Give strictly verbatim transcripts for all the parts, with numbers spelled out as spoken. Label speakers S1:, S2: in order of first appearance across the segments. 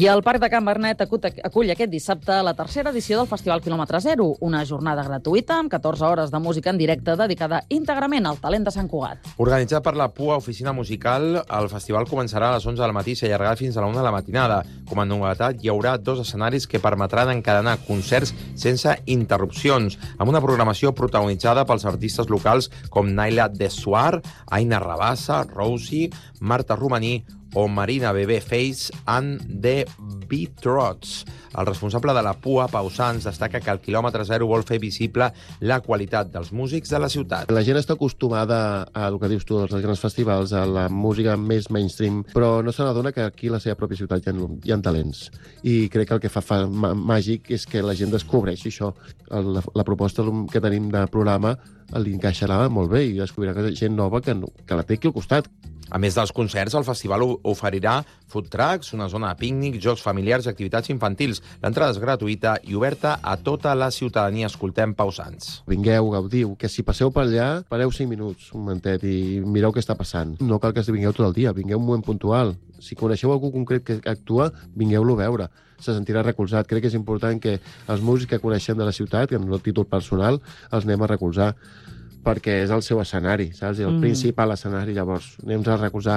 S1: I el Parc de Can Bernet acull aquest dissabte la tercera edició del Festival Quilòmetre Zero, una jornada gratuïta amb catorze hores de música en directe dedicada íntegrament al talent de Sant Cugat.
S2: Organitzat per la P U A Oficina Musical, el festival començarà a les onze del matí i s'allargarà fins a la una de la matinada. Com a novetat, hi haurà dos escenaris que permetran encadenar concerts sense interrupcions, amb una programació protagonitzada pels artistes locals com Naila Dessuar, Aina Rabassa, Rosie, Marta Romaní o Marina Bebé Face and the Beatrots. El responsable de la P U A, Pau Sans, destaca que el quilòmetre zero vol fer visible la qualitat dels músics de la ciutat.
S3: La gent està acostumada a el que dius tu, als grans festivals, a la música més mainstream, però no se n'adona que aquí a la seva pròpia ciutat hi ha, hi ha talents. I crec que el que fa, fa màgic és que la gent descobreixi això. La, la proposta que tenim de programa li encaixarà molt bé i descobrirà que gent nova que, que la té aquí al costat.
S2: A més dels concerts, el festival oferirà food trucks, una zona de pícnic, jocs familiars i activitats infantils. L'entrada és gratuïta i oberta a tota la ciutadania. Escoltem Pau Sans.
S3: Vingueu, gaudiu, que si passeu per allà, pareu cinc minuts, un momentet, i mireu què està passant. No cal que vingueu tot el dia, vingueu un moment puntual. Si coneixeu algú concret que actua, vingueu-lo a veure. Se sentirà recolzat. Crec que és important que els músics que coneixem de la ciutat, que en el títol personal, els anem a recolzar, perquè és el seu escenari, saps? El mm. principal escenari, llavors, anem a recolzar.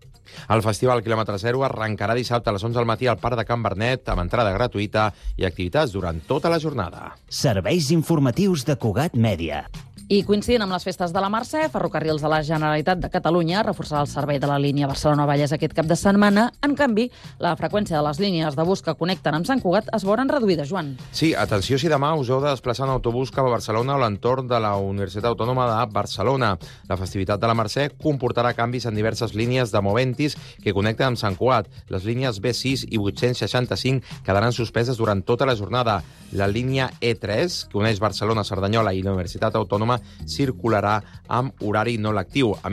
S2: El Festival Quilòmetre Zero arrencarà dissabte a les onze del matí al Parc de Can Bernet, amb entrada gratuïta i activitats durant tota la jornada.
S4: Serveis informatius de Cugat Mèdia.
S1: I coincidint amb les festes de la Mercè, Ferrocarrils de la Generalitat de Catalunya reforçarà el servei de la línia Barcelona-Vallès aquest cap de setmana. En canvi, la freqüència de les línies de bus que connecten amb Sant Cugat es veuran reduïdes, Joan.
S2: Sí, atenció si demà us heu de desplaçar en autobús cap a Barcelona o l'entorn de la Universitat Autònoma de Barcelona. La festivitat de la Mercè comportarà canvis en diverses línies de Moventis que connecten amb Sant Cugat. Les línies B sis i vuit-cents seixanta-cinc quedaran suspeses durant tota la jornada. La línia E tres, que uneix Barcelona, Cerdanyola i la Universitat Autònoma, circularà amb horari no lectiu.